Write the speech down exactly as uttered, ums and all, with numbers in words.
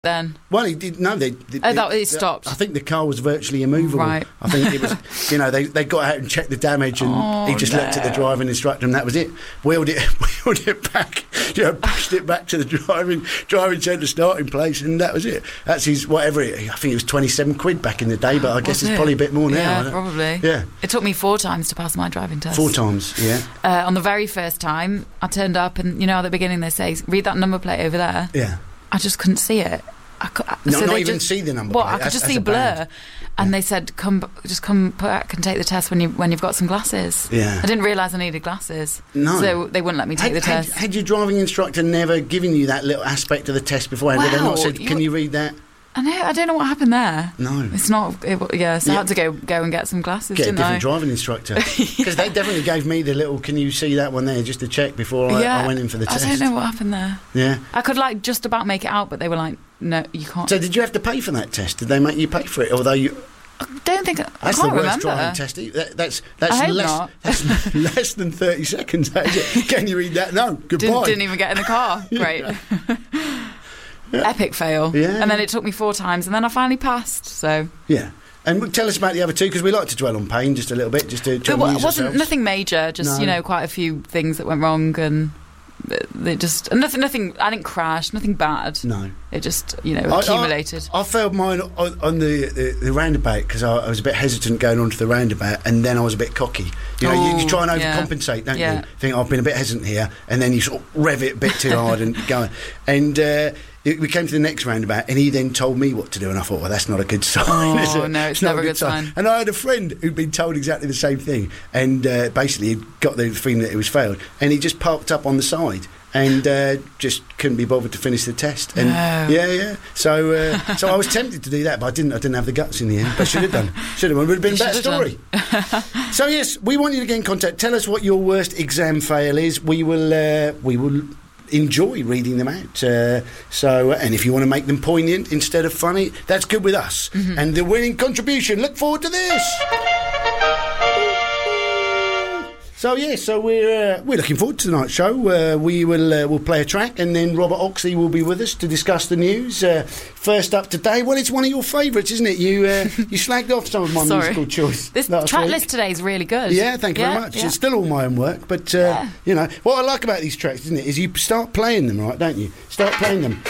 then? Well, he did. No, they. they oh, that they, it stopped. I think the car was virtually immovable. Right. I think it was. You know, they they got out and checked the damage, and oh, he just no. looked at the driving instructor, and that was it. Wheeled it, wheeled it back. You know, pushed it back to the driving driving centre starting place, and that was it. That's his whatever. It, I think it was twenty-seven quid back in the day, but I guess was it's it? probably a bit more now. Yeah, probably. Yeah. It took me four times to pass my driving test. Four times. Yeah. Uh, on the very first time, I turned up, and you know, at the beginning they say, "Read that number plate over there." Yeah. I just couldn't see it. I could, No, so not they even just, see the number Well, plate. I could That's- just that's see a blur, band. and Yeah. they said, "Come, just come back and take the test when you when you've got some glasses." Yeah. I didn't realise I needed glasses. No. So they wouldn't let me take Had, the had, test. had your driving instructor never given you that little aspect of the test beforehand? Had they Wow, not said, you- "Can you read that"? I know. I don't know what happened there. No. It's not. It, yeah. So Yeah. I had to go go and get some glasses. Get a didn't different I? driving instructor, because they definitely gave me the little "Can you see that one there?" just to check before I, yeah. I went in for the I test. don't know what happened there. Yeah. I could like just about make it out, but they were like, "No, you can't." So did you have to pay for that test? Did they make you pay for it? Although you, I don't think. I that's can't the worst remember. driving test. That, that's that's I hope less not. that's less than thirty seconds. That is it. Can you read that? No. Goodbye. Didn't, didn't even get in the car. Great. Yeah. Epic fail. Yeah. And then it took me four times, and then I finally passed. So Yeah. And tell us about the other two, because we like to dwell on pain just a little bit, just to, to it wa- amuse wasn't ourselves. nothing major. Just No. you know, quite a few things that went wrong, and they just and nothing. Nothing. I didn't crash. Nothing bad. No. It just you know I- accumulated. I, I failed mine on, on the, the, the roundabout because I, I was a bit hesitant going onto the roundabout, and then I was a bit cocky. You know, you, you try and Oh, yeah. overcompensate, don't Yeah. you? Think I've been a bit hesitant here, and then you sort of rev it a bit too hard and go. And uh, it, we came to the next roundabout, and he then told me what to do, and I thought, well, that's not a good sign. Oh, is it? no, it's not never a good sign. And I had a friend who'd been told exactly the same thing, and uh, basically he'd got the feeling that it was failed, and he just parked up on the side. And uh, just couldn't be bothered to finish the test. And No. yeah, yeah. So, uh, so I was tempted to do that, but I didn't. I didn't have the guts in the end. But should have done. Should have. It would have been a You better should have story. So yes, we want you to get in contact. Tell us what your worst exam fail is. We will. Uh, we will enjoy reading them out. Uh, so, and if you want to make them poignant instead of funny, that's good with us. Mm-hmm. And the winning contribution. Look forward to this. So yeah, so we're uh, we're looking forward to tonight's show. Uh, we will uh, we'll play a track, and then Robert Oxley will be with us to discuss the news. Uh, first up today, well, it's one of your favourites, isn't it? You uh, you slagged off some of my Sorry. musical choice. This last track week. list today is really good. Yeah, thank you Yeah, very much. yeah. It's still all my own work, but uh, Yeah. you know what I like about these tracks, isn't it? Is you start playing them, right? Don't you? Start playing them,